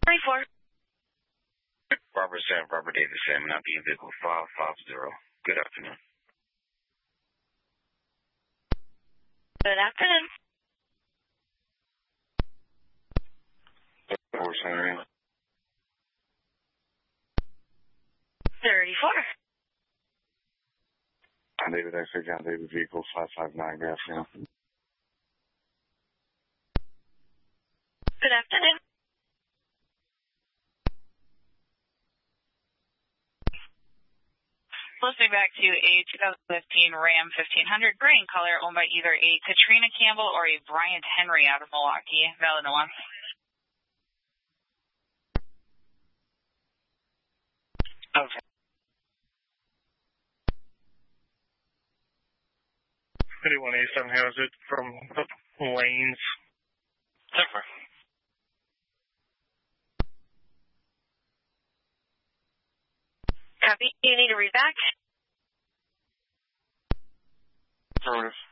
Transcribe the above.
24. Robert Sam, Robert Davis, Sam, not being vehicle 550. Good afternoon. Good afternoon. 34. 34. John David, X-ray, John David, vehicle 559, good afternoon. Good afternoon. Listening back to a 2015 Ram 1500 gray in color owned by either a Katrina Campbell or a Bryant Henry out of Milwaukee. Valid no one. Okay. 3187, how is it from Lanes? Super. Copy. You need to read back? Affirmative.